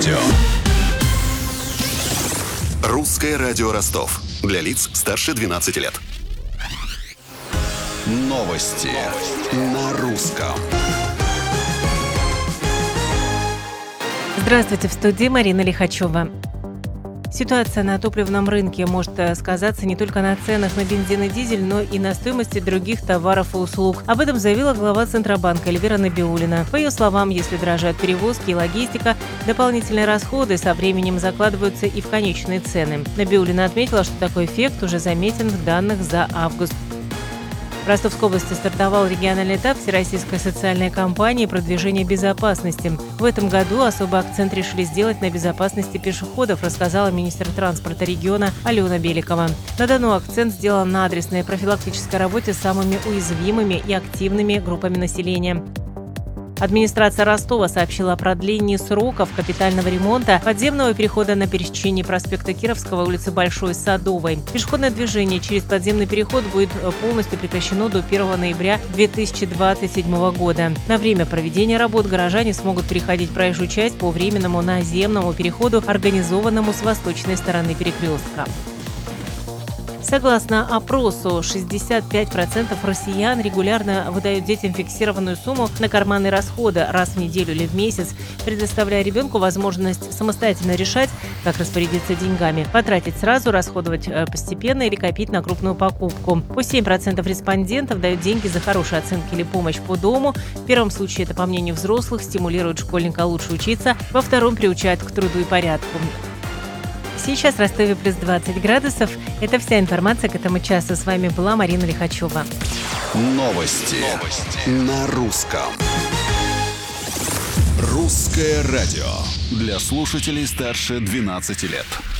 радио. Русское радио Ростов. Для лиц старше 12 лет. Новости на русском. Здравствуйте, в студии Марина Лихачева. Ситуация на топливном рынке может сказаться не только на ценах на бензин и дизель, но и на стоимости других товаров и услуг. Об этом заявила глава Центробанка Эльвира Набиуллина. По ее словам, если дорожают перевозки и логистика, дополнительные расходы со временем закладываются и в конечные цены. Набиуллина отметила, что такой эффект уже заметен в данных за август. В Ростовской области стартовал региональный этап Всероссийской социальной кампании «Продвижение безопасности». В этом году особый акцент решили сделать на безопасности пешеходов, рассказала министр транспорта региона Алена Беликова. На Дону акцент сделан на адресной профилактической работе с самыми уязвимыми и активными группами населения. Администрация Ростова сообщила о продлении сроков капитального ремонта подземного перехода на пересечении проспекта Кировского, улицы Большой, Садовой. Пешеходное движение через подземный переход будет полностью прекращено до 1 ноября 2027 года. На время проведения работ горожане смогут переходить проезжую часть по временному наземному переходу, организованному с восточной стороны перекрестка. Согласно опросу, 65% россиян регулярно выдают детям фиксированную сумму на карманные расходы раз в неделю или в месяц, предоставляя ребенку возможность самостоятельно решать, как распорядиться деньгами, потратить сразу, расходовать постепенно или копить на крупную покупку. По 7% респондентов дают деньги за хорошие оценки или помощь по дому. В первом случае это, по мнению взрослых, стимулирует школьника лучше учиться, во втором приучает к труду и порядку. Сейчас в Ростове плюс 20 градусов. Это вся информация к этому часу. С вами была Марина Лихачева. Новости на русском. Русское радио. Для слушателей старше 12 лет.